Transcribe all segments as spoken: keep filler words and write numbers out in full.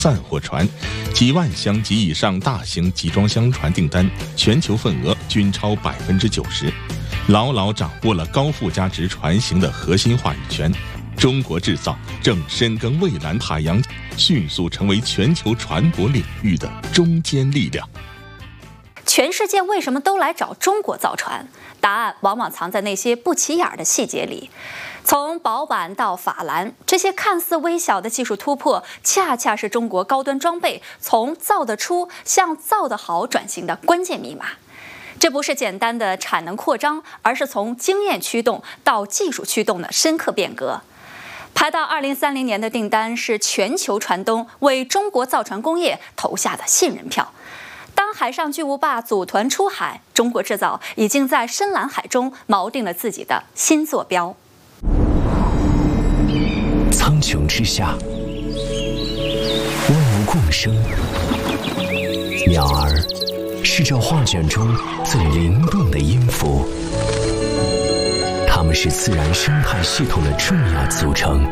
散货船，几万箱及以上大型集装箱船订单，全球份额均超百分之九十，牢牢掌握了高附加值船型的核心话语权。中国制造正深耕蔚蓝海洋，迅速成为全球船舶领域的中坚力量。 全世界为什么都来找中国造船？答案往往藏在那些不起眼的细节里。从薄板到法兰，这些看似微小的技术突破，恰恰是中国高端装备从造得出向造得好转型的关键密码。这不是简单的产能扩张，而是从经验驱动到技术驱动的深刻变革。排到二零三零年的订单是全球船东为中国造船工业投下的信任票。当海上巨无霸组团出海，中国制造已经在深蓝海中锚定了自己的新坐标。 苍穹之下，万物共生，鸟儿是这画卷中最灵动的音符，它们是自然生态系统的重要组成。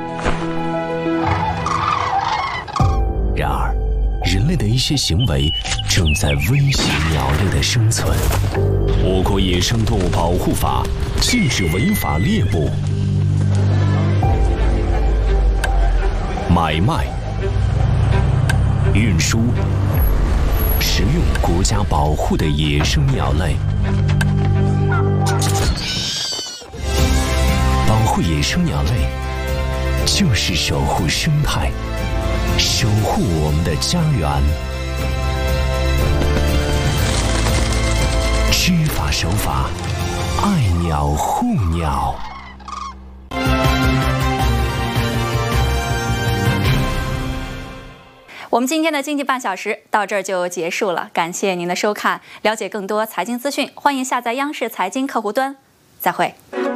然而，人类的一些行为正在威胁鸟类的生存。我国野生动物保护法禁止违法猎捕、买卖、运输、食用国家保护的野生鸟类。保护野生鸟类，就是守护生态，守护我们的家园。知法守法，爱鸟护鸟。 我们今天的经济半小时到这儿就结束了，感谢您的收看。了解更多财经资讯，欢迎下载央视财经客户端。再会。